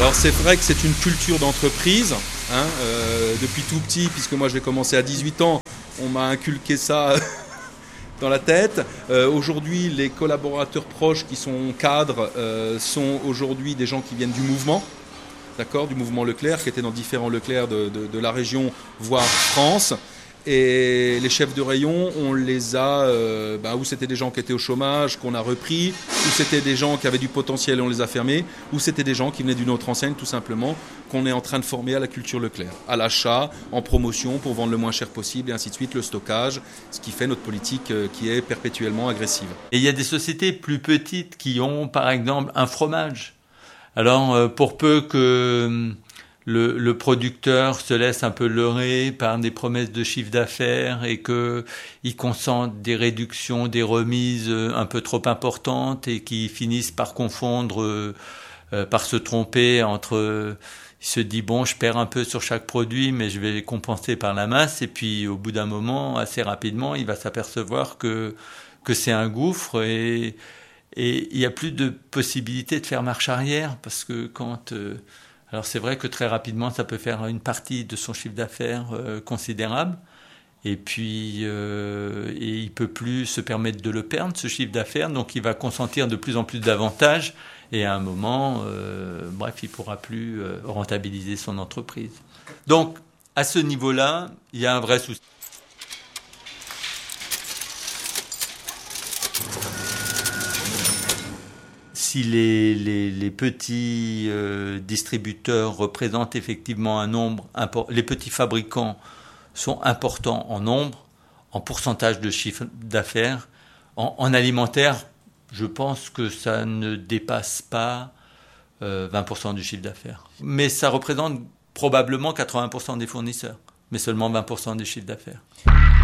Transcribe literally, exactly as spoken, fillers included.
Alors c'est vrai que c'est une culture d'entreprise, hein, euh, depuis tout petit, puisque moi j'ai commencé à dix-huit ans, on m'a inculqué ça dans la tête. Euh, aujourd'hui, les collaborateurs proches qui sont cadres euh, sont aujourd'hui des gens qui viennent du mouvement, d'accord, du mouvement Leclerc, qui étaient dans différents Leclerc de, de, de la région, voire France. Et les chefs de rayon, on les a, euh, bah, où c'était des gens qui étaient au chômage, qu'on a repris, où c'était des gens qui avaient du potentiel et on les a fermés, où c'était des gens qui venaient d'une autre enseigne, tout simplement, qu'on est en train de former à la culture Leclerc, à l'achat, en promotion pour vendre le moins cher possible et ainsi de suite, le stockage, ce qui fait notre politique euh, qui est perpétuellement agressive. Et il y a des sociétés plus petites qui ont, par exemple, un fromage. Alors, euh, pour peu que Le, le producteur se laisse un peu leurrer par des promesses de chiffre d'affaires et qu'il consente des réductions, des remises un peu trop importantes et qui finissent par confondre, euh, par se tromper entre... Euh, il se dit, bon, je perds un peu sur chaque produit, mais je vais compenser par la masse. Et puis, au bout d'un moment, assez rapidement, il va s'apercevoir que, que c'est un gouffre et, et il n'y a plus de possibilité de faire marche arrière parce que quand... Euh, Alors c'est vrai que très rapidement, ça peut faire une partie de son chiffre d'affaires euh, considérable. Et puis, euh, et il ne peut plus se permettre de le perdre, ce chiffre d'affaires. Donc il va consentir de plus en plus d'avantages. Et à un moment, euh, bref, il ne pourra plus euh, rentabiliser son entreprise. Donc à ce niveau-là, il y a un vrai souci. Si les, les, les petits euh, distributeurs représentent effectivement un nombre, import, les petits fabricants sont importants en nombre, en pourcentage de chiffre d'affaires, en, en alimentaire, je pense que ça ne dépasse pas euh, vingt pour cent du chiffre d'affaires. Mais ça représente probablement quatre-vingts pour cent des fournisseurs, mais seulement vingt pour cent du chiffre d'affaires.